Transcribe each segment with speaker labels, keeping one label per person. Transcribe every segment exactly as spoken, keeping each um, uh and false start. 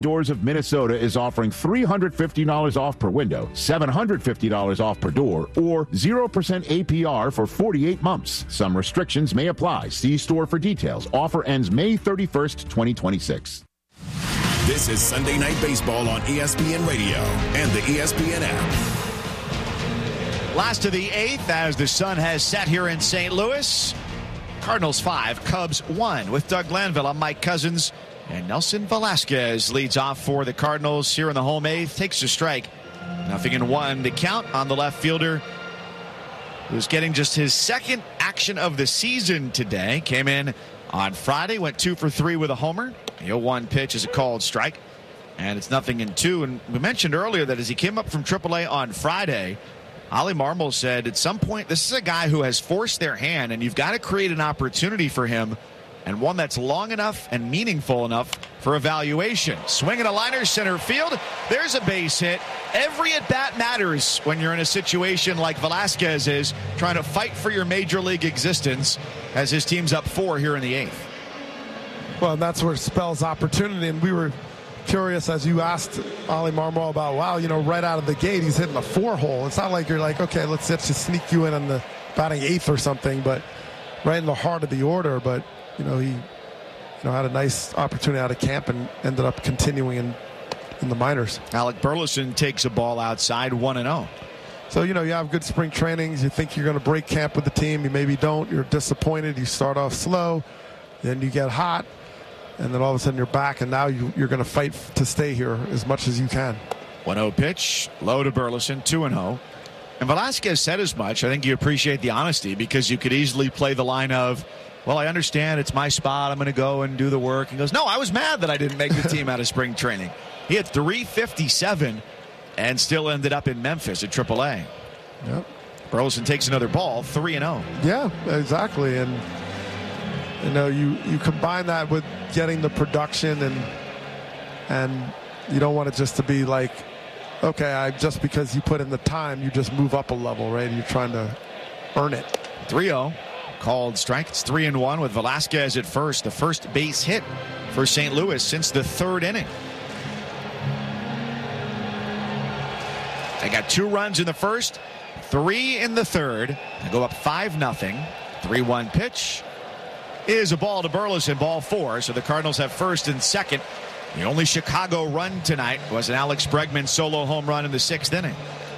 Speaker 1: Doors of Minnesota is offering three hundred fifty dollars off per window, seven hundred fifty dollars off per door, or zero percent A P R for forty-eight months. Some restrictions may apply. See store for details. Offer ends May thirty-first, twenty twenty-six.
Speaker 2: This is Sunday Night Baseball on E S P N Radio and the E S P N app.
Speaker 3: Last of the eighth as the sun has set here in Saint Louis. Cardinals five, Cubs one. With Doug Glanville, I'm Mike Cousins. And Nelson Velasquez leads off for the Cardinals here in the home eighth. Takes a strike. Nothing in one to count on the left fielder, who's getting just his second action of the season today. Came in on Friday, went two for three with a homer. The oh one pitch is a called strike. And it's nothing in two. And we mentioned earlier that as he came up from triple A on Friday, Ollie Marmol said at some point, this is a guy who has forced their hand, and you've got to create an opportunity for him, and one that's long enough and meaningful enough for evaluation. Swinging a liner center field. There's a base hit. Every at-bat matters when you're in a situation like Velasquez is, trying to fight for your major league existence as his team's up four here in the eighth.
Speaker 4: Well, that's where it spells opportunity, and we were curious as you asked Ollie Marmol about, wow, you know, right out of the gate, he's hitting a four hole. It's not like you're like, okay, let's, let's just sneak you in on the batting eighth or something, but right in the heart of the order. But you know, he you know had a nice opportunity out of camp and ended up continuing in, in the minors.
Speaker 3: Alec Burleson takes a ball outside, one and oh.
Speaker 4: So, you know, you have good spring trainings. You think you're going to break camp with the team. You maybe don't. You're disappointed. You start off slow. Then you get hot. And then all of a sudden you're back, and now you, you're going to fight to stay here as much as you can.
Speaker 3: one oh pitch, low to Burleson, two and oh. And Velasquez said as much. I think you appreciate the honesty, because you could easily play the line of, well, I understand it's my spot. I'm going to go and do the work. He goes, no, I was mad that I didn't make the team out of spring training. He had three fifty-seven and still ended up in Memphis at triple A.
Speaker 4: Yep.
Speaker 3: Burleson takes another ball, three and oh.
Speaker 4: Yeah, exactly. And, you know, you, you combine that with getting the production, and and you don't want it just to be like, okay, I just because you put in the time, you just move up a level, right? You're trying to earn it.
Speaker 3: three oh. Called strike. It's three and one with Velasquez at first. The first base hit for Saint Louis since the third inning. They got two runs in the first, three in the third. They go up five nothing. three one pitch is a ball to Burleson, ball four. So the Cardinals have first and second. The only Chicago run tonight was an Alex Bregman solo home run in the sixth inning.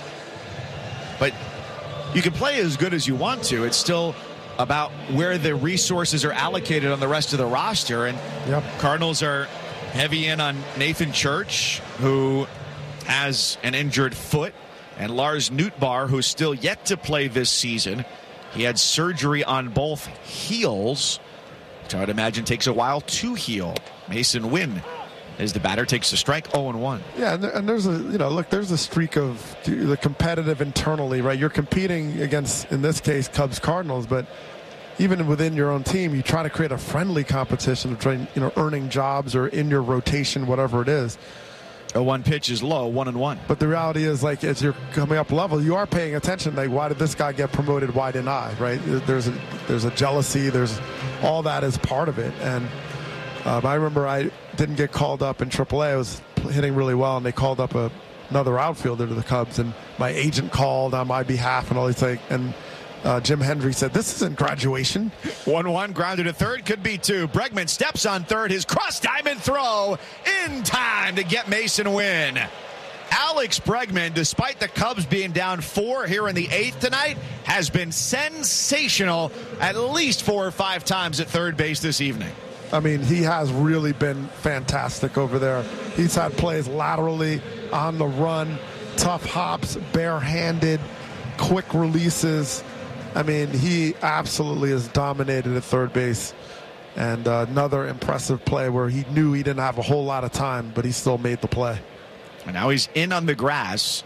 Speaker 3: But you can play as good as you want to. It's still about where the resources are allocated on the rest of the roster. And
Speaker 4: yep.
Speaker 3: Cardinals are heavy in on Nathan Church, who has an injured foot, and Lars Nootbaar, who's still yet to play this season. He had surgery on both heels, which I would imagine takes a while to heal. Mason Wynn is the batter, takes a strike, oh and one.
Speaker 4: Yeah, and, and there's a, you know, look, there's a streak of the competitive internally, right? You're competing against, in this case, Cubs Cardinals, but even within your own team, you try to create a friendly competition of trying, you know, earning jobs or in your rotation, whatever it is.
Speaker 3: A one pitch is low, one and one.
Speaker 4: But the reality is, like, as you're coming up level, you are paying attention. Like, why did this guy get promoted? Why didn't I? Right? There's a there's a jealousy. There's all that is part of it. And um, I remember I didn't get called up in triple A. I was hitting really well, and they called up a, another outfielder to the Cubs, and my agent called on my behalf, and all these things. And Uh, Jim Hendry said, this isn't graduation.
Speaker 3: one one, grounded to third, could be two. Bregman steps on third, his cross-diamond throw in time to get Mason Wynn. Alex Bregman, despite the Cubs being down four here in the eighth tonight, has been sensational at least four or five times at third base this evening.
Speaker 4: I mean, he has really been fantastic over there. He's had plays laterally, on the run, tough hops, barehanded, quick releases. I mean, he absolutely has dominated at third base. And uh, another impressive play where he knew he didn't have a whole lot of time, but he still made the play.
Speaker 3: And now he's in on the grass.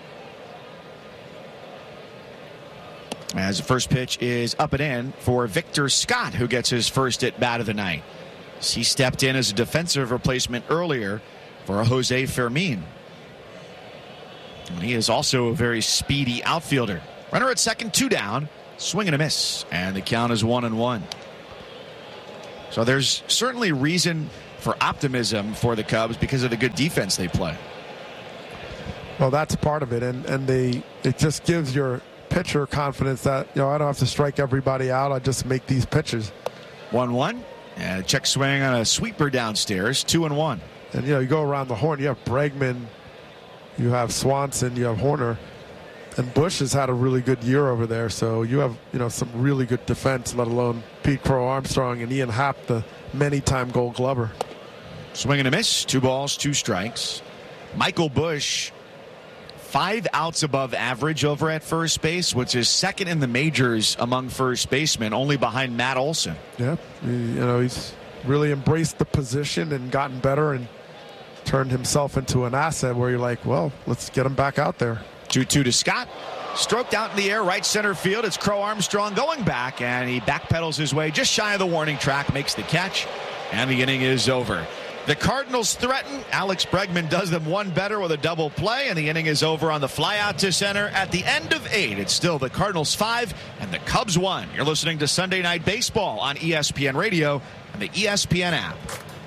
Speaker 3: As the first pitch is up and in for Victor Scott, who gets his first at bat of the night. He stepped in as a defensive replacement earlier for Jose Fermin. And he is also a very speedy outfielder. Runner at second, two down, swing and a miss, and the count is one and one. So there's certainly reason for optimism for the Cubs because of the good defense they play.
Speaker 4: Well, that's part of it, and and they it just gives your pitcher confidence that, you know, I don't have to strike everybody out. I just make these pitches.
Speaker 3: one one, and a check swing on a sweeper downstairs, two and one.
Speaker 4: And, you know, you go around the horn, you have Bregman, you have Swanson, you have Horner, and Bush has had a really good year over there. So you have, you know, some really good defense, let alone Pete Crow Armstrong and Ian Happ, the many-time Gold Glover.
Speaker 3: Swing and a miss, two balls, two strikes. Michael Bush, five outs above average over at first base, which is second in the majors among first basemen, only behind Matt Olson.
Speaker 4: Yeah, you know, he's really embraced the position and gotten better and turned himself into an asset where you're like, well, let's get him back out there.
Speaker 3: two two to Scott. Stroked out in the air, right center field. It's Crow Armstrong going back, and he backpedals his way just shy of the warning track, makes the catch, and the inning is over. The Cardinals threaten. Alex Bregman does them one better with a double play, and the inning is over on the fly out to center at the end of eight. It's still the Cardinals five and the Cubs one. You're listening to Sunday Night Baseball on E S P N Radio and the E S P N app.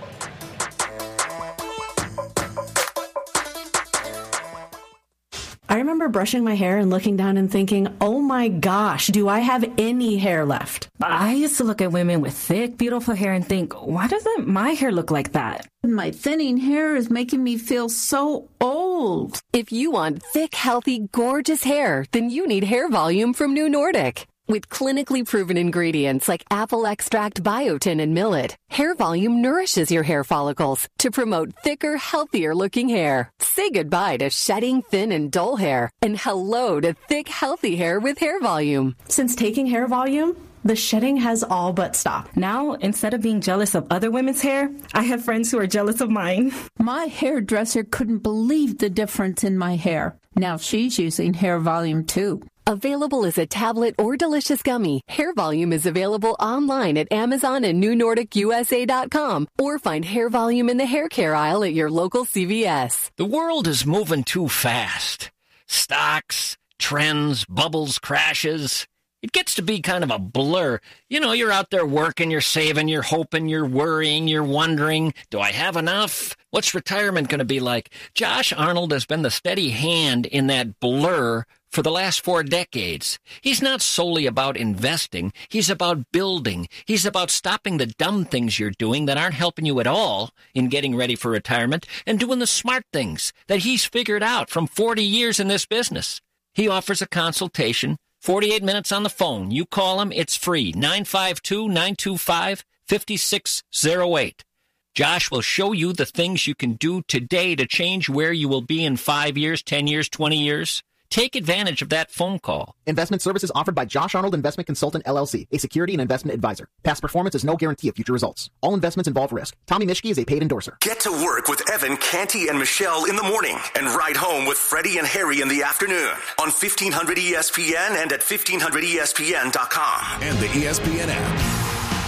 Speaker 5: I remember brushing my hair and looking down and thinking, oh my gosh, do I have any hair left?
Speaker 6: I used to look at women with thick, beautiful hair and think, why doesn't my hair look like that?
Speaker 7: My thinning hair is making me feel so old.
Speaker 8: If you want thick, healthy, gorgeous hair, then you need Hair Volume from New Nordic. With clinically proven ingredients like apple extract, biotin, and millet, Hair Volume nourishes your hair follicles to promote thicker, healthier-looking hair. Say goodbye to shedding, thin, and dull hair, and hello to thick, healthy hair with Hair Volume.
Speaker 5: Since taking Hair Volume, the shedding has all but stopped.
Speaker 6: Now, instead of being jealous of other women's hair, I have friends who are jealous of mine.
Speaker 7: My hairdresser couldn't believe the difference in my hair. Now she's using Hair Volume too.
Speaker 8: Available as a tablet or delicious gummy, Hair Volume is available online at Amazon and New Nordic U S A dot com, or find Hair Volume in the hair care aisle at your local C V S.
Speaker 9: The world is moving too fast. Stocks, trends, bubbles, crashes. It gets to be kind of a blur. You know, you're out there working, you're saving, you're hoping, you're worrying, you're wondering, do I have enough? What's retirement going to be like? Josh Arnold has been the steady hand in that blur for the last four decades. He's not solely about investing. He's about building. He's about stopping the dumb things you're doing that aren't helping you at all in getting ready for retirement and doing the smart things that he's figured out from forty years in this business. He offers a consultation, forty-eight minutes on the phone. You call him, it's free, nine five two, nine two five, five six zero eight. Josh will show you the things you can do today to change where you will be in five years, ten years, twenty years. Take advantage of that phone call.
Speaker 10: Investment services offered by Josh Arnold Investment Consultant, L L C, a security and investment advisor. Past performance is no guarantee of future results. All investments involve risk. Tommy Mischke is a paid endorser.
Speaker 11: Get to work with Evan, Canty, and Michelle in the morning and ride home with Freddie and Harry in the afternoon on fifteen hundred E S P N and at fifteen hundred E S P N dot com.
Speaker 2: And the E S P N app.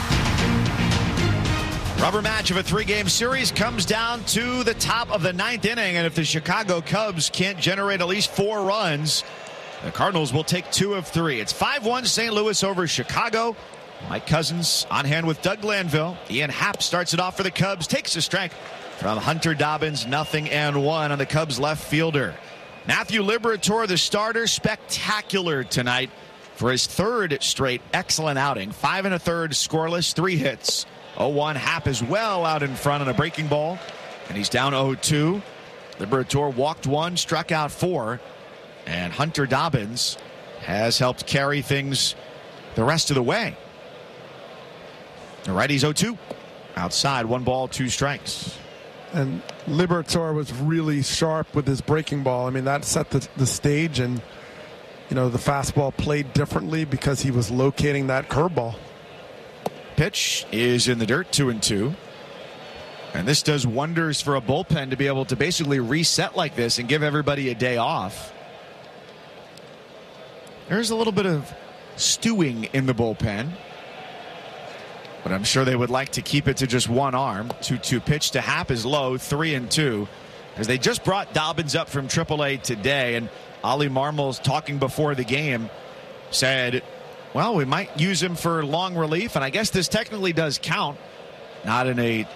Speaker 3: Rubber match of a three-game series comes down to the top of the ninth inning, and if the Chicago Cubs can't generate at least four runs, the Cardinals will take two of three. It's five one Saint Louis over Chicago. Mike Cousins on hand with Doug Glanville. Ian Happ starts it off for the Cubs, takes the strike from Hunter Dobbins, nothing and one on the Cubs left fielder. Matthew Liberatore, the starter, spectacular tonight for his third straight excellent outing. Five and a third scoreless, three hits. oh one Happ is well out in front on a breaking ball, and he's down oh two. Liberatore walked one, struck out four, and Hunter Dobbins has helped carry things the rest of the way. The righty's oh two. Outside, one ball, two strikes.
Speaker 4: And Liberatore was really sharp with his breaking ball. I mean, that set the, the stage, and, you know, the fastball played differently because he was locating that curveball.
Speaker 3: Pitch is in the dirt, two and two. And this does wonders for a bullpen to be able to basically reset like this and give everybody a day off. There's a little bit of stewing in the bullpen, but I'm sure they would like to keep it to just one arm. two two pitch to Happ is low, three and two. As they just brought Dobbins up from triple A today, and Ollie Marmol's talking before the game said, well, we might use him for long relief, and I guess this technically does count. Not in a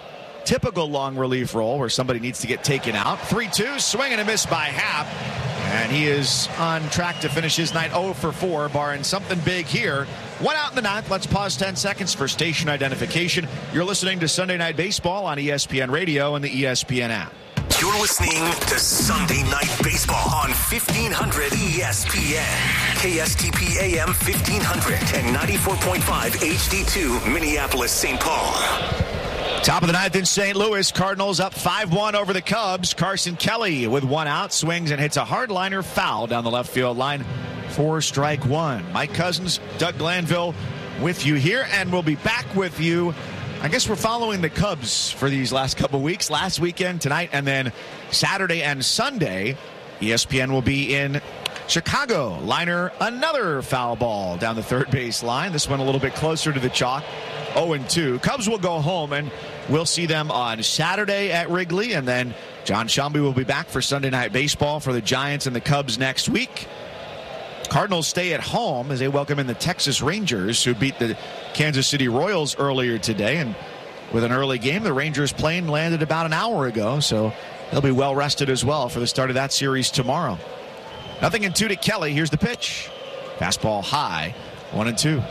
Speaker 3: typical long relief role where somebody needs to get taken out. three two, swing and a miss by Happ. And he is on track to finish his night oh for four, barring something big here. One out in the ninth. Let's pause ten seconds for station identification. You're listening to Sunday Night Baseball on E S P N Radio and the E S P N app.
Speaker 11: You're listening to Sunday Night Baseball on fifteen hundred E S P N, K S T P A M fifteen hundred and ninety-four point five H D two, Minneapolis, Saint Paul.
Speaker 3: Top of the ninth in Saint Louis. Cardinals up five one over the Cubs. Carson Kelly with one out, swings and hits a hardliner foul down the left field line for strike one. Mike Cousins, Doug Glanville with you here, and we'll be back with you. I guess we're following the Cubs for these last couple weeks. Last weekend, tonight, and then Saturday and Sunday, E S P N will be in Chicago. Liner, another foul ball down the third base line. This one a little bit closer to the chalk. oh and two. Cubs will go home, and we'll see them on Saturday at Wrigley. And then John Shelby will be back for Sunday Night Baseball for the Giants and the Cubs next week. Cardinals stay at home as they welcome in the Texas Rangers, who beat the Kansas City Royals earlier today. And with an early game, the Rangers plane landed about an hour ago, so they'll be well rested as well for the start of that series tomorrow. Nothing in two to Kelly. Here's the pitch. Fastball high, one and two.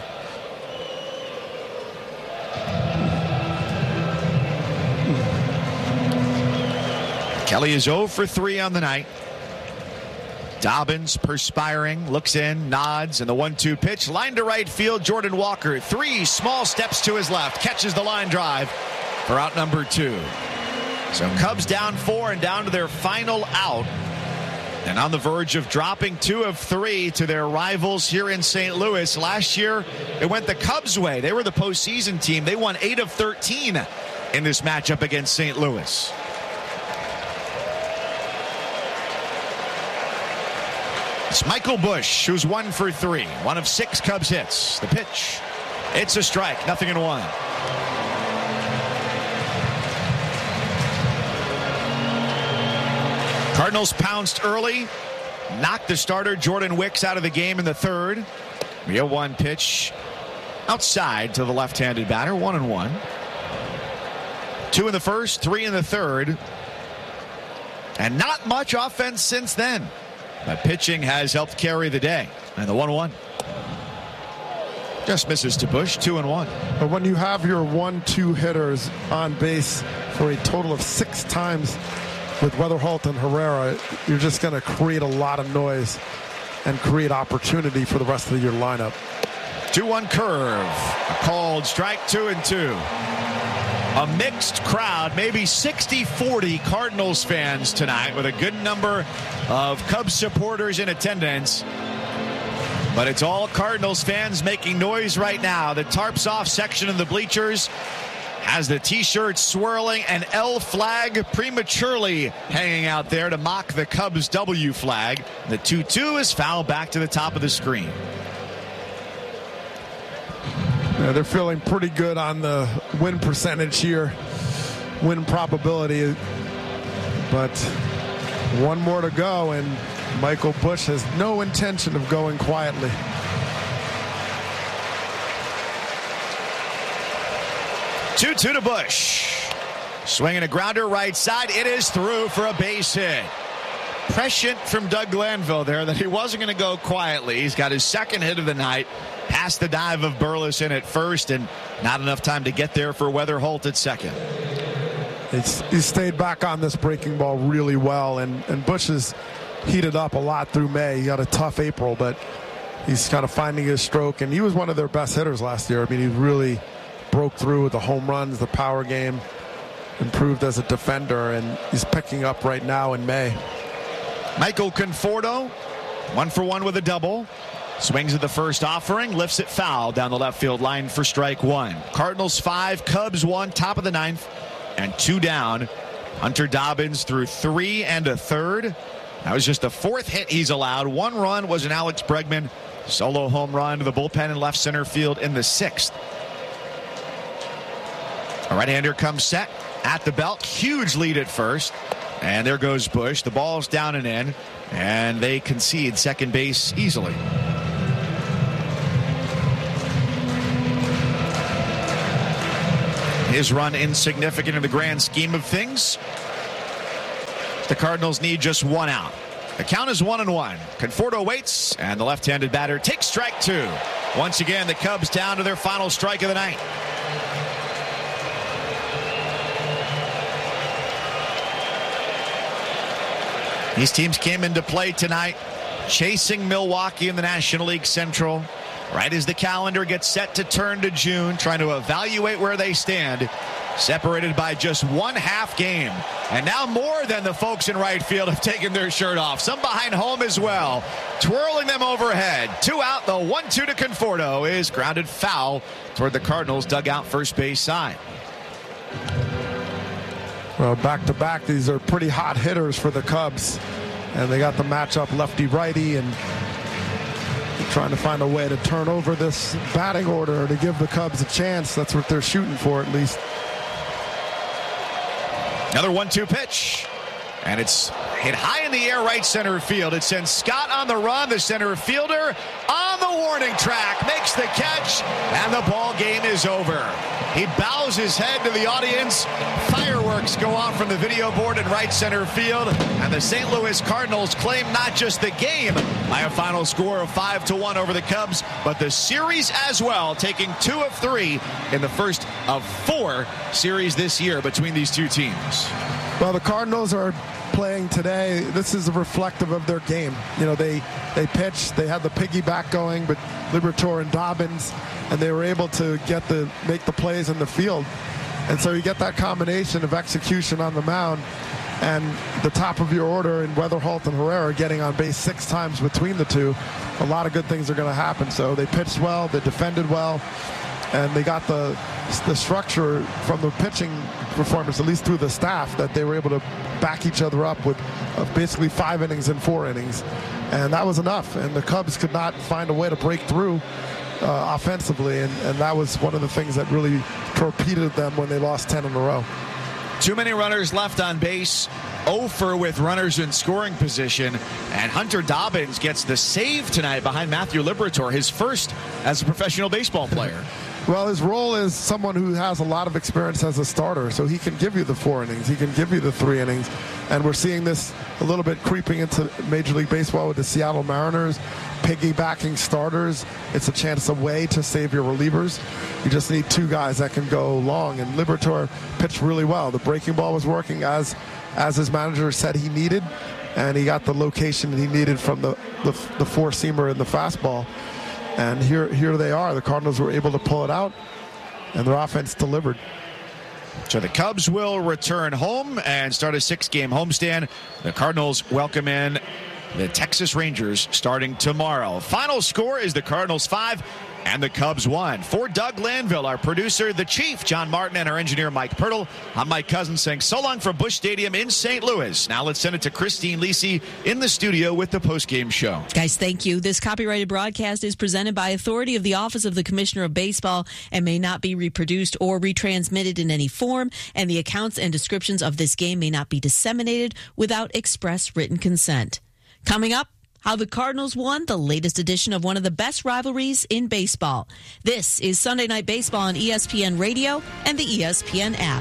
Speaker 3: Kelly is oh for three on the night. Dobbins perspiring, looks in, nods, and the one two pitch. Line to right field, Jordan Walker. Three small steps to his left. Catches the line drive for out number two. So Cubs down four and down to their final out. And on the verge of dropping two of three to their rivals here in Saint Louis. Last year, it went the Cubs' way. They were the postseason team. They won eight of thirteen in this matchup against Saint Louis. It's Michael Busch, who's one for three. One of six Cubs hits. The pitch. It's a strike. Nothing in one. Cardinals pounced early. Knocked the starter Jordan Wicks out of the game in the third. We have one pitch outside to the left-handed batter. One and one. Two in the first, three in the third. And not much offense since then. But pitching has helped carry the day. And the one one. Just misses to Busch, two and one.
Speaker 4: But when you have your one two hitters on base for a total of six times with Weatherholt and Herrera, you're just going to create a lot of noise and create opportunity for the rest of your lineup.
Speaker 3: two one curve. A called strike, two and two. A mixed crowd, maybe sixty forty Cardinals fans tonight, with a good number of Cubs supporters in attendance. But it's all Cardinals fans making noise right now. The tarps off section of the bleachers has the T-shirts swirling, an L flag prematurely hanging out there to mock the Cubs W flag. The two two is fouled back to the top of the screen.
Speaker 4: Yeah, they're feeling pretty good on the win percentage here, win probability. But one more to go, and Michael Busch has no intention of going quietly.
Speaker 3: two two to Busch. Swinging a grounder right side. It is through for a base hit. Prescient from Doug Glanville there that he wasn't going to go quietly. He's got his second hit of the night. Past the dive of Burleson at first, and not enough time to get there for Weatherholt at second.
Speaker 4: It's, he stayed back on this breaking ball really well, and, and Busch has heated up a lot through May. He had a tough April, but he's kind of finding his stroke, and he was one of their best hitters last year. I mean, he really broke through with the home runs, the power game, improved as a defender, and he's picking up right now in May.
Speaker 3: Michael Conforto, one for one with a double. Swings at the first offering, lifts it foul down the left field line for strike one. Cardinals five, Cubs one, top of the ninth, and two down. Hunter Dobbins threw three and a third. That was just the fourth hit he's allowed. One run was an Alex Bregman solo home run to the bullpen in left center field in the sixth. A right-hander comes set at the belt. Huge lead at first. And there goes Busch. The ball's down and in, and they concede second base easily. his run insignificant in the grand scheme of things. The Cardinals need just one out. The count is one and one. Conforto waits, and the left-handed batter takes strike two. Once again, the Cubs down to their final strike of the night. These teams came into play tonight, chasing Milwaukee in the National League Central. Right as the calendar gets set to turn to June, trying to evaluate where they stand, separated by just one half game. And now more than the folks in right field have taken their shirt off. Some behind home as well, twirling them overhead. Two out, the one two to Conforto is grounded foul toward the Cardinals dugout first base side.
Speaker 4: Well, back-to-back, these are pretty hot hitters for the Cubs. And they got the matchup lefty-righty, and trying to find a way to turn over this batting order to give the Cubs a chance. That's what they're shooting for, at least.
Speaker 3: Another one two pitch. And it's hit high in the air right center field. It sends Scott on the run. The center fielder on the warning track makes the catch, and the ball game is over. He bows his head to the audience. Fireworks go off from the video board in right center field, and the Saint Louis Cardinals claim not just the game by a final score of five to one over the Cubs, but the series as well, taking two of three in the first of four series this year between these two teams.
Speaker 4: Well, the Cardinals are playing today. This is reflective of their game. You know, they they pitched, they had the piggyback going, but Liberatore and Dobbins, and they were able to get the make the plays in the field. And so you get that combination of execution on the mound and the top of your order in Weatherholt and Herrera getting on base six times between the two. A lot of good things are going to happen. So they pitched well, they defended well, and they got the the structure from the pitching performance, at least through the staff, that they were able to back each other up with uh, basically five innings and four innings. And that was enough. And the Cubs could not find a way to break through uh, offensively. And, and that was one of the things that really torpedoed them when they lost ten in a row.
Speaker 3: Too many runners left on base. oh for with runners in scoring position. And Hunter Dobbins gets the save tonight behind Matthew Liberatore, his first as a professional baseball player.
Speaker 4: Well, his role is someone who has a lot of experience as a starter, so he can give you the four innings, he can give you the three innings, and we're seeing this a little bit creeping into Major League Baseball with the Seattle Mariners, piggybacking starters. It's a chance away to save your relievers. You just need two guys that can go long, and Liberatore pitched really well. The breaking ball was working as as his manager said he needed, and he got the location that he needed from the, the, the four-seamer and the fastball. And here, here they are. The Cardinals were able to pull it out, and their offense delivered.
Speaker 3: So the Cubs will return home and start a six-game homestand. The Cardinals welcome in the Texas Rangers starting tomorrow. Final score is the Cardinals five and the Cubs one. For Doug Glanville, our producer, the Chief, John Martin, and our engineer, Mike Pirtle, I'm Mike Cousins saying so long from Busch Stadium in Saint Louis. Now let's send it to Christine Lisi in the studio with the postgame show.
Speaker 12: Guys, thank you. This copyrighted broadcast is presented by authority of the Office of the Commissioner of Baseball and may not be reproduced or retransmitted in any form, and the accounts and descriptions of this game may not be disseminated without express written consent. Coming up, how the Cardinals won the latest edition of one of the best rivalries in baseball. This is Sunday Night Baseball on E S P N Radio and the E S P N app.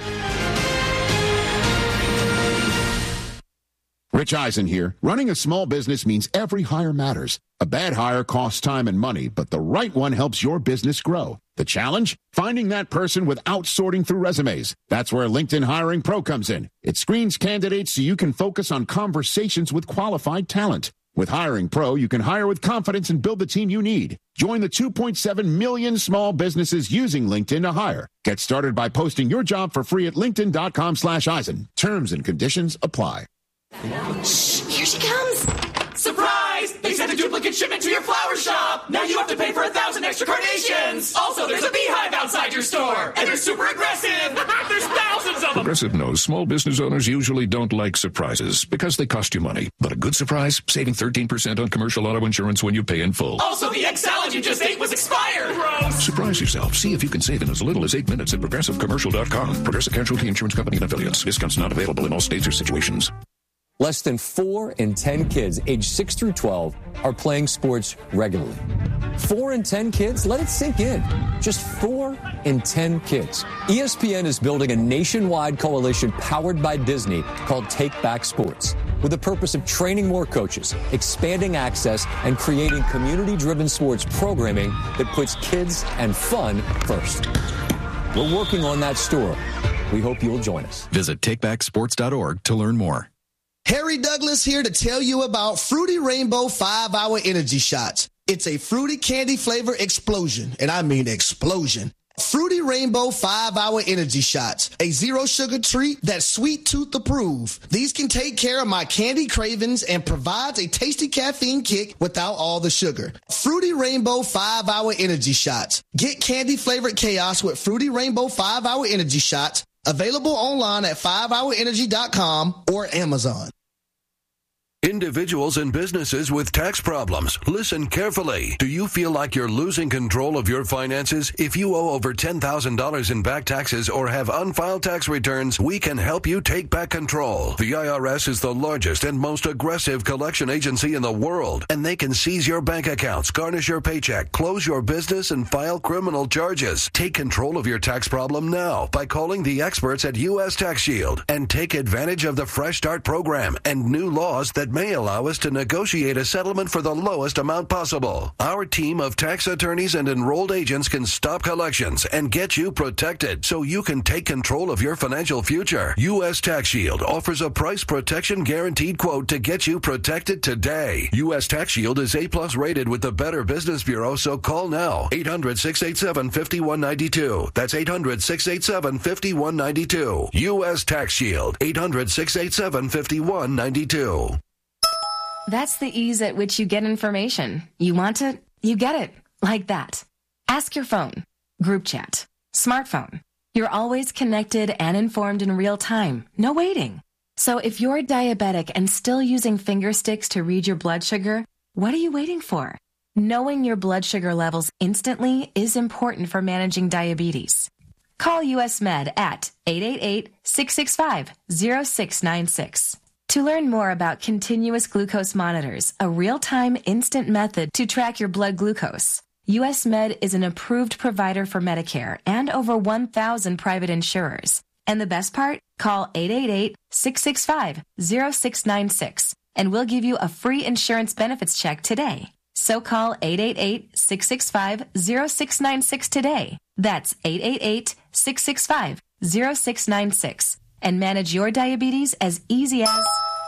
Speaker 1: Rich Eisen here. Running a small business means every hire matters. A bad hire costs time and money, but the right one helps your business grow. The challenge? Finding that person without sorting through resumes. That's where LinkedIn Hiring Pro comes in. It screens candidates so you can focus on conversations with qualified talent. With Hiring Pro, you can hire with confidence and build the team you need. Join the two point seven million small businesses using LinkedIn to hire. Get started by posting your job for free at linkedin.com slash Eisen. Terms and conditions apply.
Speaker 13: Shh, here she comes. Surprise! They sent a duplicate shipment to your flower shop. Now you have to pay for a thousand extra carnations. Also, there's a beehive outside your store. And they're super aggressive. There's thousands of them.
Speaker 14: Progressive knows small business owners usually don't like surprises because they cost you money. But a good surprise, saving thirteen percent on commercial auto insurance when you pay in full.
Speaker 13: Also, the egg salad you just ate was expired. Gross.
Speaker 14: Surprise yourself. See if you can save in as little as eight minutes at progressive commercial dot com. Progressive Casualty Insurance Company and affiliates. Discounts not available in all states or situations.
Speaker 15: less than four in ten kids aged six through twelve are playing sports regularly. Four in ten kids? Let it sink in. Just four in ten kids. E S P N is building a nationwide coalition powered by Disney called Take Back Sports, with the purpose of training more coaches, expanding access, and creating community-driven sports programming that puts kids and fun first. We're working on that story. We hope you'll join us.
Speaker 16: Visit take back sports dot org to learn more.
Speaker 17: Harry Douglas here to tell you about Fruity Rainbow five hour Energy Shots. It's a fruity candy flavor explosion, and I mean explosion. Fruity Rainbow five hour Energy Shots, a zero sugar treat that's sweet tooth approved. These can take care of my candy cravings and provides a tasty caffeine kick without all the sugar. Fruity Rainbow five hour Energy Shots. Get candy flavored chaos with Fruity Rainbow five hour Energy Shots. Available online at five hour energy dot com or Amazon.
Speaker 18: Individuals and businesses with tax problems, listen carefully. Do you feel like you're losing control of your finances? If you owe over ten thousand dollars in back taxes or have unfiled tax returns, we can help you take back control. The I R S is the largest and most aggressive collection agency in the world, and they can seize your bank accounts, garnish your paycheck, close your business, and file criminal charges. Take control of your tax problem now by calling the experts at U S Tax Shield and take advantage of the Fresh Start program and new laws that may allow us to negotiate a settlement for the lowest amount possible. Our team of tax attorneys and enrolled agents can stop collections and get you protected so you can take control of your financial future. U S Tax Shield offers a price protection guaranteed quote to get you protected today. U S Tax Shield is A plus rated with the Better Business Bureau, so call now. eight hundred, six eight seven, five one nine two. That's eight hundred, six eight seven, five one nine two. U S Tax Shield. eight hundred, six eight seven, five one nine two.
Speaker 19: That's the ease at which you get information. You want it, you get it. Like that. Ask your phone. Group chat. Smartphone. You're always connected and informed in real time. No waiting. So if you're diabetic and still using finger sticks to read your blood sugar, what are you waiting for? Knowing your blood sugar levels instantly is important for managing diabetes. Call U S Med at eight eight eight, six six five, zero six nine six. To learn more about continuous glucose monitors, a real-time instant method to track your blood glucose, U S Med is an approved provider for Medicare and over one thousand private insurers. And the best part? Call eight eight eight, six six five, zero six nine six and we'll give you a free insurance benefits check today. So call eight eight eight, six six five, zero six nine six today. That's eight eight eight, six six five, zero six nine six. And manage your diabetes as easy as...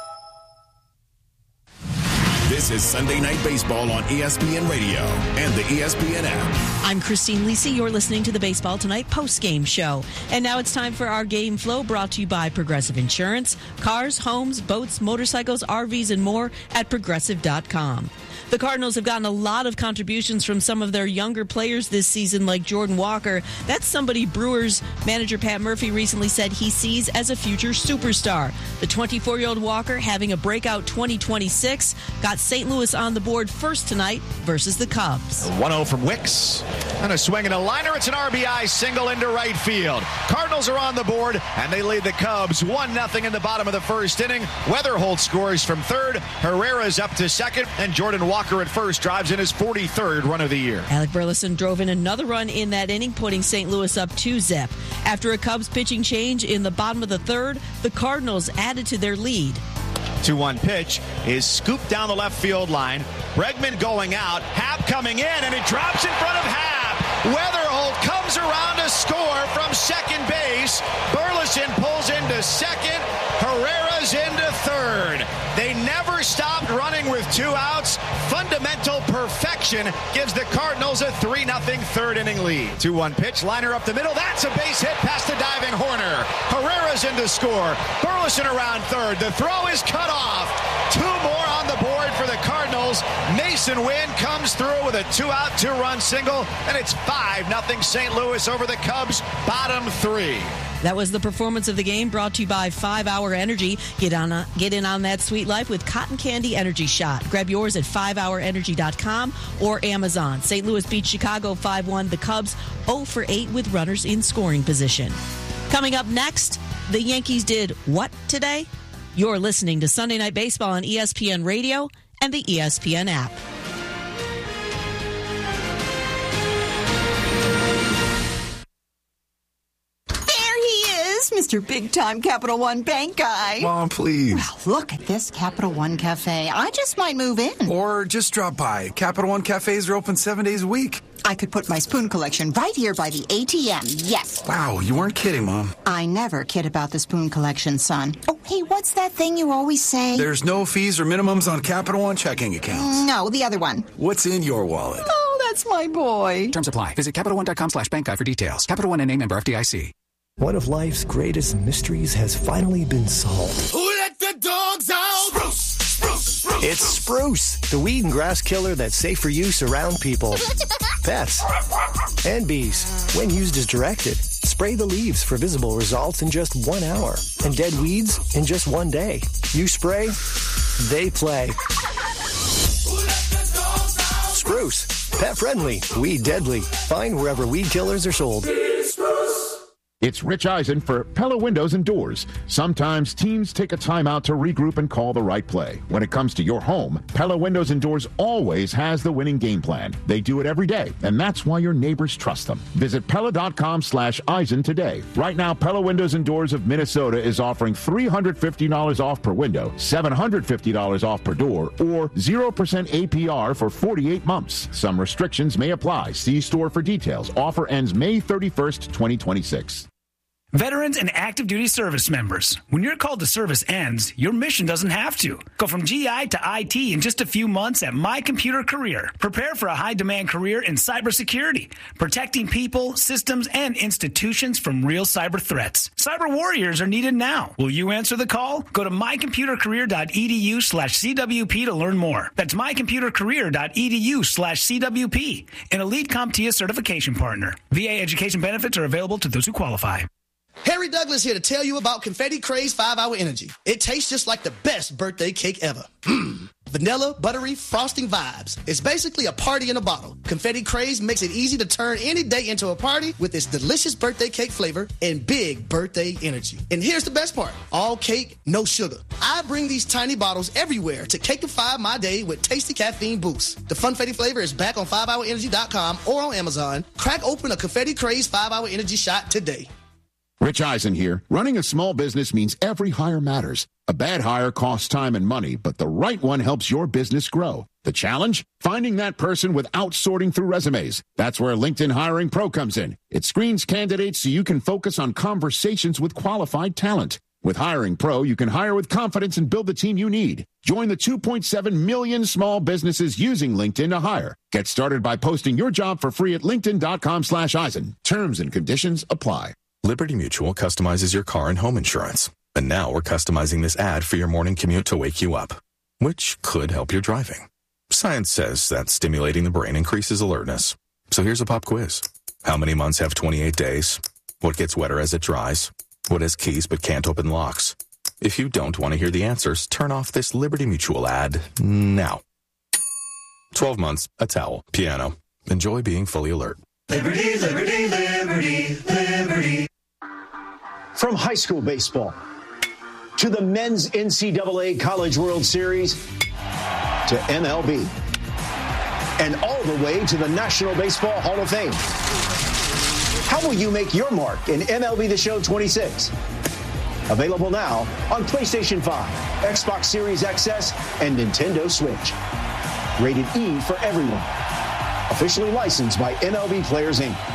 Speaker 2: This is Sunday Night Baseball on E S P N Radio and the E S P N app.
Speaker 12: I'm Christine Lisi. You're listening to the Baseball Tonight post-game show. And now it's time for our game flow, brought to you by Progressive Insurance. Cars, homes, boats, motorcycles, R Vs, and more at progressive dot com. The Cardinals have gotten a lot of contributions from some of their younger players this season, like Jordan Walker. That's somebody Brewers manager Pat Murphy recently said he sees as a future superstar. The twenty-four-year-old Walker, having a breakout twenty twenty-six, got Saint Louis on the board first tonight versus the Cubs.
Speaker 3: one oh from Wicks. And a swing and a liner. It's an R B I single into right field. Cardinals are on the board, and they lead the Cubs one nothing in the bottom of the first inning. Weatherholt scores from third. Herrera's up to second, and Jordan Walker Walker at first drives in his forty-third run of the year.
Speaker 12: Alec Burleson drove in another run in that inning, putting Saint Louis up two zip. After a Cubs pitching change in the bottom of the third, the Cardinals added to their lead.
Speaker 3: two one pitch is scooped down the left field line. Bregman going out. Happ coming in, and it drops in front of Happ. Weatherholt comes around to score from second base. Burleson pulls into second. Herrera's into third. They never stopped running with two outs. Fundamental perfection gives the Cardinals a three nothing third inning lead. two one pitch, liner up the middle. That's a base hit past the diving Horner. Herrera's in to score. Burleson around third. The throw is cut off. Two more on the board for the Cardinals. Mason Wynn comes through with a two-out, two-run single, and it's five nothing Saint Louis over the Cubs, bottom three.
Speaker 12: That was the performance of the game, brought to you by five hour Energy. Get on, a, get in on that sweet life with Cotton Candy Energy Shot. Grab yours at five hour energy dot com or Amazon. Saint Louis beats Chicago five one. The Cubs oh for eight with runners in scoring position. Coming up next, the Yankees did what today? You're listening to Sunday Night Baseball on E S P N Radio and the E S P N app.
Speaker 20: Mister Big Time Capital One Bank guy.
Speaker 21: Mom, please.
Speaker 20: Well, look at this Capital One Cafe. I just might move in.
Speaker 21: Or just drop by. Capital One Cafes are open seven days a week.
Speaker 20: I could put my spoon collection right here by the A T M. Yes.
Speaker 21: Wow, you weren't kidding, Mom.
Speaker 20: I never kid about the spoon collection, son. Oh, hey, what's that thing you always say?
Speaker 21: There's no fees or minimums on Capital One checking accounts.
Speaker 20: No, the other one.
Speaker 21: What's in your wallet?
Speaker 20: Oh, that's my boy.
Speaker 22: Terms apply. Visit CapitalOne.com slash bank guide for details. Capital One N A member F D I C.
Speaker 23: One of life's greatest mysteries has finally been solved.
Speaker 13: Who let the dogs out? Spruce, spruce, spruce.
Speaker 23: It's Spruce, the weed and grass killer that's safe for use around people, pets, and bees. When used as directed, spray the leaves for visible results in just one hour, and dead weeds in just one day. You spray, they play. Spruce, pet friendly, weed deadly. Find wherever weed killers are sold.
Speaker 1: It's Rich Eisen for Pella Windows and Doors. Sometimes teams take a timeout to regroup and call the right play. When it comes to your home, Pella Windows and Doors always has the winning game plan. They do it every day, and that's why your neighbors trust them. Visit Pella.com slash Eisen today. Right now, Pella Windows and Doors of Minnesota is offering three hundred fifty dollars off per window, seven hundred fifty dollars off per door, or zero percent A P R for forty-eight months. Some restrictions may apply. See store for details. Offer ends May thirty-first, twenty twenty-six.
Speaker 24: Veterans and active duty service members, when your call to service ends, your mission doesn't have to. Go from G I to I T in just a few months at My Computer Career. Prepare for a high-demand career in cybersecurity, protecting people, systems, and institutions from real cyber threats. Cyber warriors are needed now. Will you answer the call? Go to mycomputercareer.edu slash CWP to learn more. That's mycomputercareer.edu slash CWP, an elite CompTIA certification partner. V A education benefits are available to those who qualify.
Speaker 17: Harry Douglas here to tell you about Confetti Craze five hour Energy. It tastes just like the best birthday cake ever. Mmm. Vanilla, buttery, frosting vibes. It's basically a party in a bottle. Confetti Craze makes it easy to turn any day into a party with its delicious birthday cake flavor and big birthday energy. And here's the best part. All cake, no sugar. I bring these tiny bottles everywhere to cakeify my day with tasty caffeine boosts. The Funfetti flavor is back on five hour energy dot com or on Amazon. Crack open a Confetti Craze five hour Energy shot today.
Speaker 1: Rich Eisen here. Running a small business means every hire matters. A bad hire costs time and money, but the right one helps your business grow. The challenge? Finding that person without sorting through resumes. That's where LinkedIn Hiring Pro comes in. It screens candidates so you can focus on conversations with qualified talent. With Hiring Pro, you can hire with confidence and build the team you need. Join the two point seven million small businesses using LinkedIn to hire. Get started by posting your job for free at linkedin.com slash Eisen. Terms and conditions apply.
Speaker 16: Liberty Mutual customizes your car and home insurance. And now we're customizing this ad for your morning commute to wake you up, which could help your driving. Science says that stimulating the brain increases alertness. So here's a pop quiz. How many months have twenty-eight days? What gets wetter as it dries? What has keys but can't open locks? If you don't want to hear the answers, turn off this Liberty Mutual ad now. twelve months, a towel, piano. Enjoy being fully alert.
Speaker 13: Liberty, liberty, liberty, liberty.
Speaker 25: From high school baseball to the men's N C double A College World Series to M L B and all the way to the National Baseball Hall of Fame. How will you make your mark in M L B The Show twenty-six? Available now on PlayStation five, Xbox Series X S, and Nintendo Switch. Rated E for everyone. Officially licensed by M L B Players, Incorporated.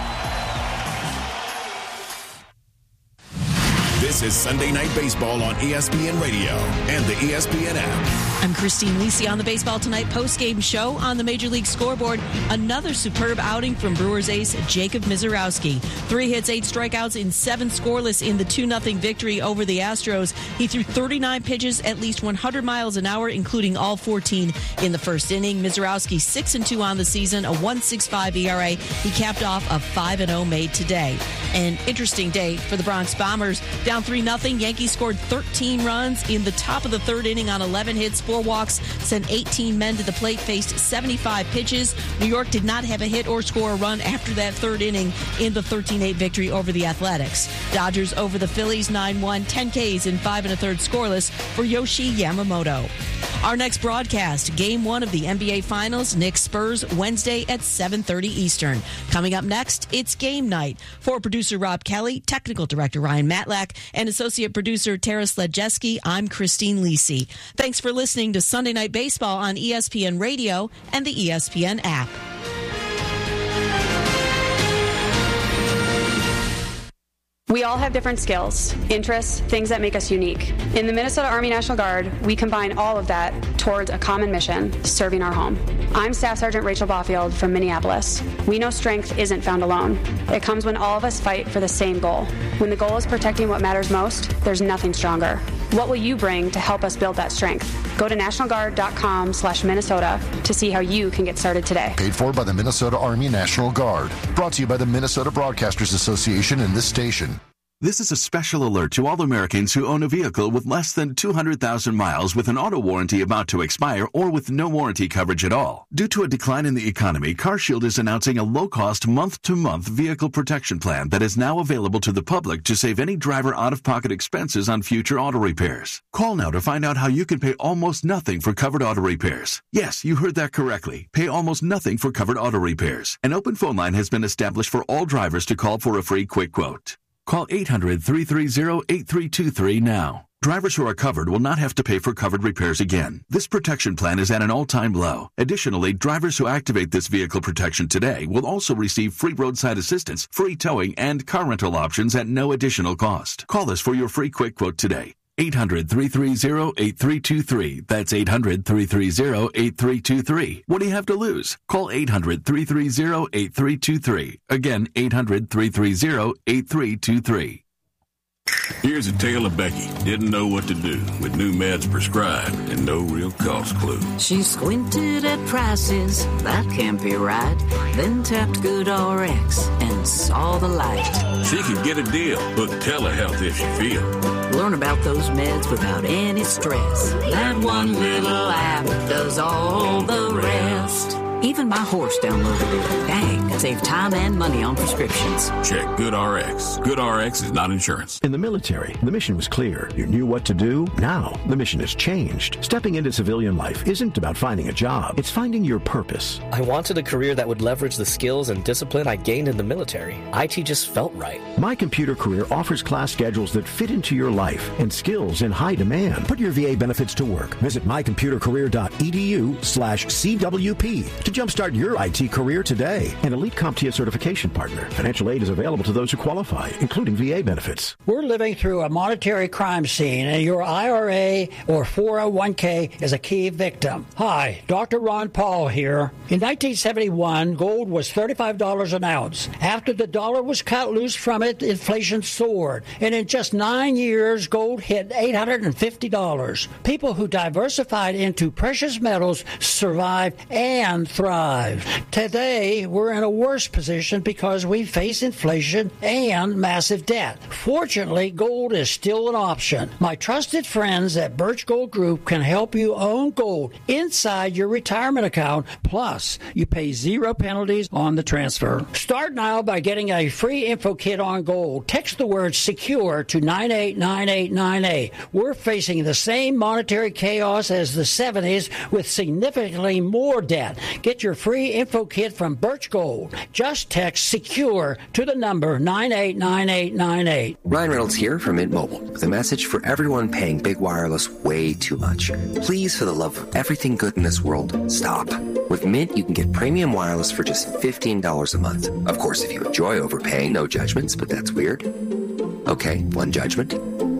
Speaker 2: This is Sunday Night Baseball on E S P N Radio and the E S P N app.
Speaker 12: I'm Christine Lisi on the Baseball Tonight postgame show on the Major League Scoreboard. Another superb outing from Brewers ace Jacob Misiorowski. Three hits, eight strikeouts in seven scoreless in the two nothing victory over the Astros. He threw thirty-nine pitches at least one hundred miles an hour, including all fourteen in the first inning. Misiorowski six and two on the season, a one point six five E R A. He capped off a five and oh made today. An interesting day for the Bronx Bombers. Down three nothing, Yankees scored thirteen runs in the top of the third inning on eleven hits, four walks, sent eighteen men to the plate, faced seventy-five pitches. New York did not have a hit or score a run after that third inning in the thirteen eight victory over the Athletics. Dodgers over the Phillies nine one, ten Ks in five and a third scoreless for Yoshi Yamamoto. Our next broadcast, Game one of the N B A Finals, Knicks Spurs, Wednesday at seven thirty Eastern. Coming up next, it's game night. For producer Rob Kelly, technical director Ryan Matlack, and associate producer Tara Sledjeski, I'm Christine Lisi. Thanks for listening to Sunday Night Baseball on E S P N Radio and the E S P N app.
Speaker 5: We all have different skills, interests, things that make us unique. In the Minnesota Army National Guard, we combine all of that towards a common mission, serving our home. I'm Staff Sergeant Rachel Baufield from Minneapolis. We know strength isn't found alone. It comes when all of us fight for the same goal. When the goal is protecting what matters most, there's nothing stronger. What will you bring to help us build that strength? Go to national guard dot com slash Minnesota to see how you can get started today.
Speaker 6: Paid for by the Minnesota Army National Guard. Brought to you by the Minnesota Broadcasters Association and this station.
Speaker 7: This is a special alert to all Americans who own a vehicle with less than two hundred thousand miles with an auto warranty about to expire or with no warranty coverage at all. Due to a decline in the economy, CarShield is announcing a low-cost month-to-month vehicle protection plan that is now available to the public to save any driver out-of-pocket expenses on future auto repairs. Call now to find out how you can pay almost nothing for covered auto repairs. Yes, you heard that correctly. Pay almost nothing for covered auto repairs. An open phone line has been established for all drivers to call for a free quick quote. Call eight hundred, three three zero, eight three two three now. Drivers who are covered will not have to pay for covered repairs again. This protection plan is at an all-time low. Additionally, drivers who activate this vehicle protection today will also receive free roadside assistance, free towing, and car rental options at no additional cost. Call us for your free quick quote today. eight hundred, three three zero, eight three two three. That's eight hundred, three three zero, eight three two three. What do you have to lose? Call eight hundred, three three zero, eight three two three. Again, eight hundred, three three zero, eight three two three.
Speaker 14: Here's a tale of Becky. Didn't know what to do with new meds prescribed and no real cost clue.
Speaker 8: She squinted at prices, that can't be right. Then tapped GoodRx and saw the light.
Speaker 14: She could get a deal. Book telehealth if she feel.
Speaker 8: Learn about those meds without any stress. That one little app does all the rest. Even my horse downloaded it. Dang, save time and money on prescriptions.
Speaker 14: Check GoodRx. GoodRx is not insurance.
Speaker 9: In the military, the mission was clear. You knew what to do. Now, the mission has changed. Stepping into civilian life isn't about finding a job. It's finding your purpose.
Speaker 26: I wanted a career that would leverage the skills and discipline I gained in the military. I T just felt right.
Speaker 9: My Computer Career offers class schedules that fit into your life and skills in high demand. Put your V A benefits to work. Visit my computer career dot e d u slash C W P to jumpstart your I T career today. An elite CompTIA certification partner. Financial aid is available to those who qualify, including V A benefits.
Speaker 27: We're living through a monetary crime scene, and your I R A or four oh one k is a key victim. Hi, Doctor Ron Paul here. In nineteen seventy-one, gold was thirty-five dollars an ounce. After the dollar was cut loose from it, inflation soared. And in just nine years, gold hit eight hundred fifty dollars. People who diversified into precious metals survived and thrived. Today, we're in a worse position because we face inflation and massive debt. Fortunately, gold is still an option. My trusted friends at Birch Gold Group can help you own gold inside your retirement account. Plus, you pay zero penalties on the transfer. Start now by getting a free info kit on gold. Text the word SECURE to nine eight nine eight nine eight. We're facing the same monetary chaos as the seventies with significantly more debt. Get your free info kit from Birch Gold. Just text SECURE to the number nine eight nine eight nine eight.
Speaker 28: Ryan Reynolds here from Mint Mobile with a message for everyone paying big wireless way too much. Please, for the love of everything good in this world, stop. With Mint, you can get premium wireless for just fifteen dollars a month. Of course, if you enjoy overpaying, no judgments, but that's weird. Okay, one judgment.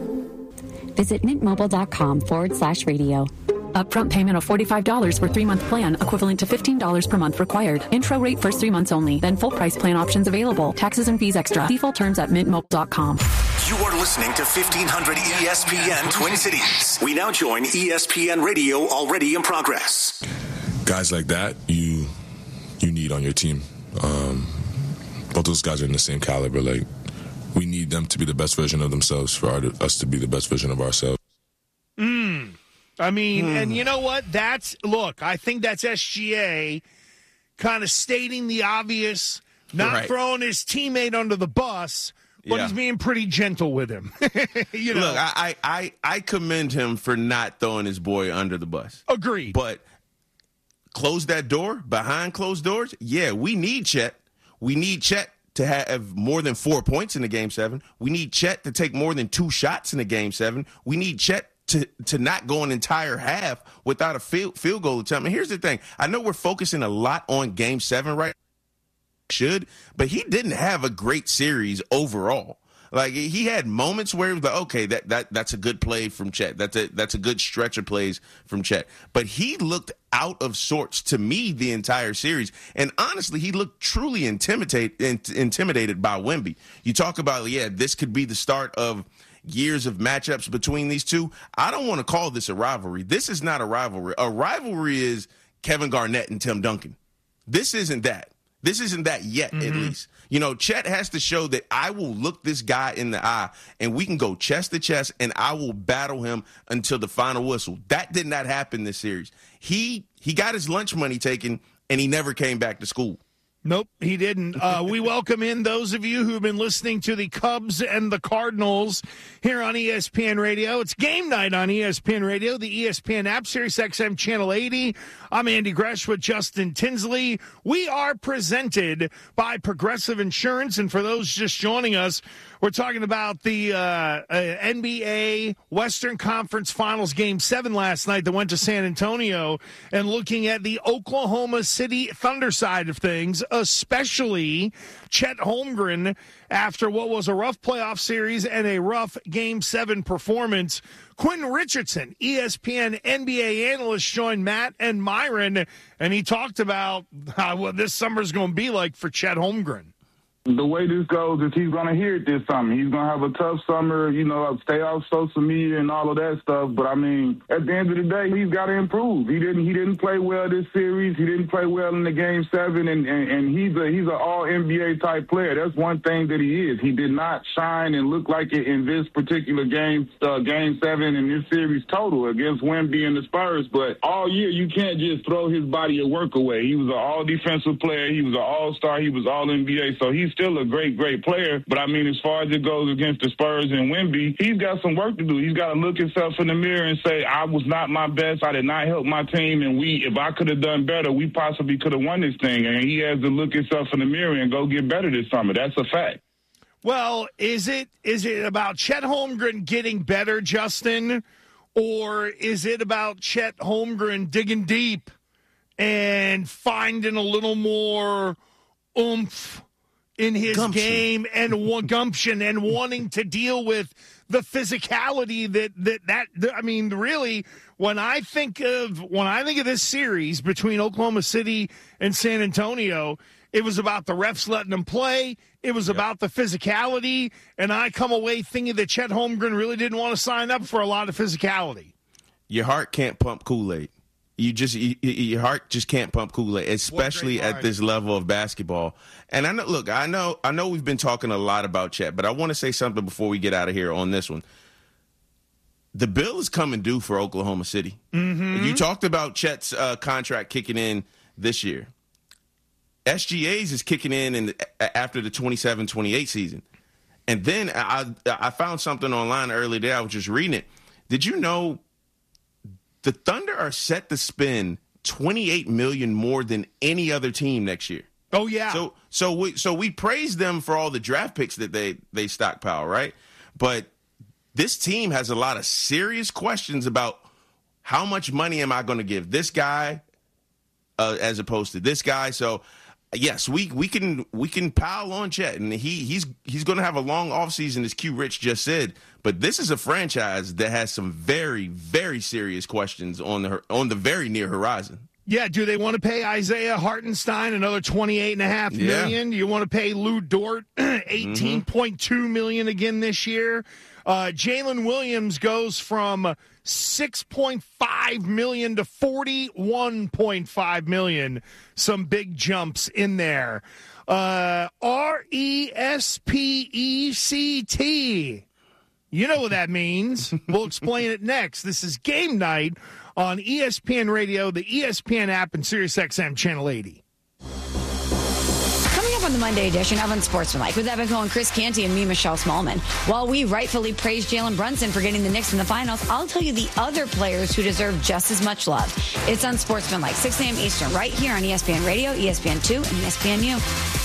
Speaker 29: Visit mintmobile.com forward slash radio. Upfront payment of forty-five dollars for three-month plan, equivalent to fifteen dollars per month required. Intro rate first three months only, then full price plan options available. Taxes and fees extra. See full terms at mint mobile dot com.
Speaker 11: You are listening to fifteen hundred E S P N Twin Cities. We now join E S P N Radio already in progress.
Speaker 30: Guys like that, you you need on your team. Um, both those guys are in the same caliber. Like, we need them to be the best version of themselves for our, us to be the best version of ourselves.
Speaker 3: Mm.
Speaker 4: I mean,
Speaker 10: Hmm.
Speaker 4: and you know what? That's, look, I think that's S G A kind of stating the obvious, not
Speaker 10: Right.
Speaker 4: throwing his teammate under the bus, but
Speaker 10: Yeah.
Speaker 4: he's being pretty gentle with him. you know?
Speaker 10: Look, I, I, I, I commend him for not throwing his boy under the bus.
Speaker 4: Agreed.
Speaker 10: But close that door, behind closed doors, yeah, we need Chet. We need Chet to have more than four points in the game seven. We need Chet to take more than two shots in the game seven. We need Chet to, to not go an entire half without a field, field goal attempt. And here's the thing. I know we're focusing a lot on game seven right should, but he didn't have a great series overall. Like, he had moments where it was like, okay, that, that that's a good play from Chet. That's a that's a good stretch of plays from Chet. But he looked out of sorts to me the entire series. And honestly, he looked truly intimidated intimidated by Wemby. You talk about, yeah, this could be the start of years of matchups between these two. I don't want to call this a rivalry. This is not a rivalry. A rivalry is Kevin Garnett and Tim Duncan. This isn't that. This isn't that yet, mm-hmm. at least. You know, Chet has to show that I will look this guy in the eye and we can go chest to chest and I will battle him until the final whistle. That did not happen this series. He he got his lunch money taken and he never came back to school.
Speaker 4: Nope, he didn't. Uh, we welcome in those of you who've been listening to the Cubs and the Cardinals here on E S P N Radio. It's game night on E S P N Radio, the E S P N app, Sirius X M Channel eighty. I'm Andy Gresh with Justin Tinsley. We are presented by Progressive Insurance, and for those just joining us, we're talking about the uh, uh, N B A Western Conference Finals Game seven last night that went to San Antonio, and looking at the Oklahoma City Thunder side of things, especially Chet Holmgren after what was a rough playoff series and a rough Game seven performance. Quentin Richardson, E S P N N B A analyst, joined Matt and Myron, and he talked about how, what this summer's going to be like for Chet Holmgren.
Speaker 15: The way this goes is he's going to hear it this summer. He's going to have a tough summer, you know, stay off social media and all of that stuff. But, I mean, at the end of the day, he's got to improve. He didn't he didn't play well this series. He didn't play well in the Game seven, and, and, and he's a he's an all-N B A-type player. That's one thing that he is. He did not shine and look like it in this particular game, uh, Game seven and this series total against Wemby and the Spurs. But all year, you can't just throw his body of work away. He was an all-defensive player. He was an all-star. He was all-N B A. So he's still a great, great player. But, I mean, as far as it goes against the Spurs and Wemby, he's got some work to do. He's got to look himself in the mirror and say, I was not my best. I did not help my team. And we, if I could have done better, we possibly could have won this thing. And he has to look himself in the mirror and go get better this summer. That's a fact.
Speaker 4: Well, is it is it about Chet Holmgren getting better, Justin, or is it about Chet Holmgren digging deep and finding a little more oomph in his gumption. game and one gumption and wanting to deal with the physicality that, that that that I mean, really, when I think of when I think of this series between Oklahoma City and San Antonio, it was about the refs letting them play. It was yep. about the physicality, and I come away thinking that Chet Holmgren really didn't want to sign up for a lot of physicality.
Speaker 10: Your heart can't pump Kool-Aid. You just you, your heart just can't pump Kool-Aid, especially at this level of basketball. And I know, look, I know, I know we've been talking a lot about Chet, but I want to say something before we get out of here on this one. The bill is coming due for Oklahoma City.
Speaker 4: Mm-hmm.
Speaker 10: You talked about Chet's uh, contract kicking in this year. S G A's is kicking in, in the, after the twenty-seven twenty-eight season, and then I I found something online earlier today. I was just reading it. Did you know? The Thunder are set to spend twenty-eight million dollars more than any other team next year.
Speaker 4: Oh yeah.
Speaker 10: So so we so we praise them for all the draft picks that they they stockpile, right? But this team has a lot of serious questions about how much money am I going to give this guy uh, as opposed to this guy. So yes, we we can we can pile on Chet, and he he's he's going to have a long offseason, as Q Rich just said. But this is a franchise that has some very, very serious questions on the on the very near horizon.
Speaker 4: Yeah, do they want to pay Isaiah Hartenstein another twenty-eight and a half million? Yeah. You want to pay Lou Dort eighteen point two million again this year? Uh, Jalen Williams goes from six point five million to forty-one point five million. Some big jumps in there. Uh, R E S P E C T. You know what that means. We'll explain it next. This is Game Night on E S P N Radio, the E S P N app, and SiriusXM Channel eighty.
Speaker 1: Coming up on the Monday edition of Unsportsmanlike with Evan Cohen, Chris Canty, and me, Michelle Smallman. While we rightfully praise Jalen Brunson for getting the Knicks in the finals, I'll tell you the other players who deserve just as much love. It's Unsportsmanlike, six a.m. Eastern, right here on E S P N Radio, E S P N two, and E S P N U.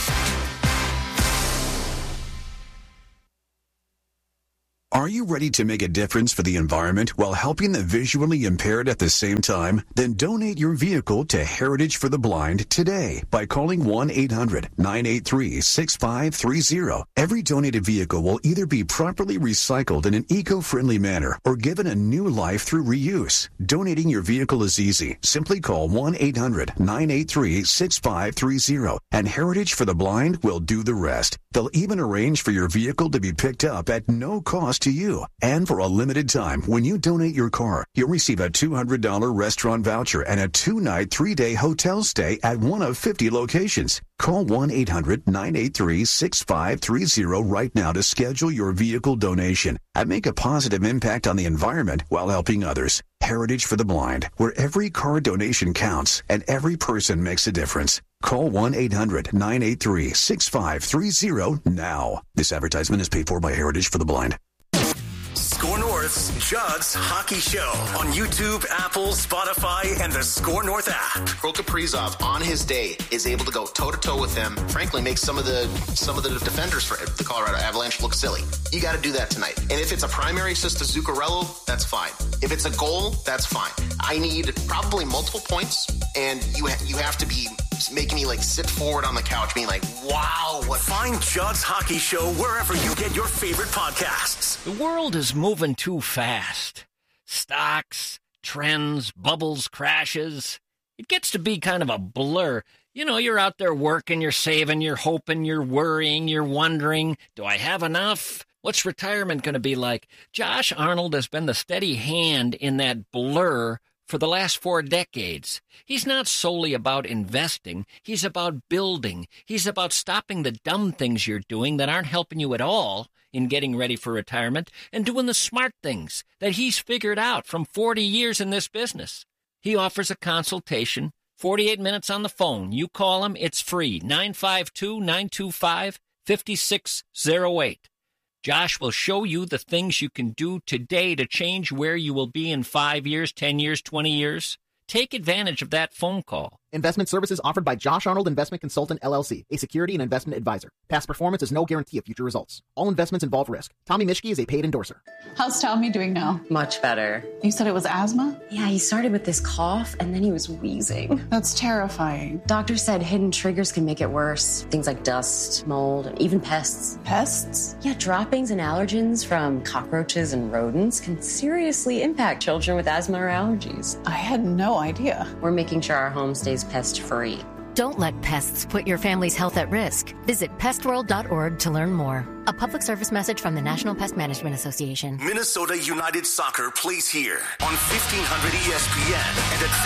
Speaker 16: Are you ready to make a difference for the environment while helping the visually impaired at the same time? Then donate your vehicle to Heritage for the Blind today by calling one eight hundred nine eight three six five three zero. Every donated vehicle will either be properly recycled in an eco-friendly manner or given a new life through reuse. Donating your vehicle is easy. Simply call one eight hundred nine eight three six five three zero and Heritage for the Blind will do the rest. They'll even arrange for your vehicle to be picked up at no cost to you. And for a limited time, when you donate your car, you'll receive a two hundred dollars restaurant voucher and a two-night, three-day hotel stay at one of fifty locations. Call one eight hundred nine eight three six five three zero right now to schedule your vehicle donation and make a positive impact on the environment while helping others. Heritage for the Blind, where every car donation counts and every person makes a difference. Call one eight hundred nine eight three six five three zero now. This advertisement is paid for by Heritage for the Blind.
Speaker 11: Score North's Judd's Hockey Show on YouTube, Apple, Spotify, and the Score North app.
Speaker 17: Kirill Kaprizov, on his day, is able to go toe-to-toe with them. Frankly, makes some of the some of the defenders for the Colorado Avalanche look silly. You got to do that tonight. And if it's a primary assist to Zuccarello, that's fine. If it's a goal, that's fine. I need probably multiple points, and you ha- you have to be making me like sit forward on the couch being like, wow. What?
Speaker 11: Find Judd's Hockey Show wherever you get your favorite podcasts.
Speaker 18: The world is moving too fast. Stocks, trends, bubbles, crashes. It gets to be kind of a blur. You know, you're out there working, you're saving, you're hoping, you're worrying, you're wondering, do I have enough? What's retirement going to be like? Josh Arnold has been the steady hand in that blur for the last four decades. He's not solely about investing. He's about building. He's about stopping the dumb things you're doing that aren't helping you at all in getting ready for retirement and doing the smart things that he's figured out from forty years in this business. He offers a consultation, forty-eight minutes on the phone. You call him, it's free, nine five two, nine two five, five six zero eight. Josh will show you the things you can do today to change where you will be in five years, ten years, twenty years. Take advantage of that phone call.
Speaker 19: Investment services offered by Josh Arnold Investment Consultant, L L C, a security and investment advisor. Past performance is no guarantee of future results. All investments involve risk. Tommy Mischke is a paid endorser.
Speaker 20: How's Tommy doing now?
Speaker 21: Much better.
Speaker 20: You said it was asthma?
Speaker 21: Yeah, he started with this cough, and then he was wheezing.
Speaker 20: That's terrifying.
Speaker 21: Doctor said hidden triggers can make it worse. Things like dust, mold, and even pests.
Speaker 20: Pests?
Speaker 21: Yeah, droppings and allergens from cockroaches and rodents can seriously impact children with asthma or allergies.
Speaker 20: I had no idea.
Speaker 21: We're making sure our home stays pest-free.
Speaker 22: Don't let pests put your family's health at risk. Visit pest world dot org to learn more. A public service message from the National Pest Management Association.
Speaker 11: Minnesota United Soccer plays here on fifteen hundred E S P N and at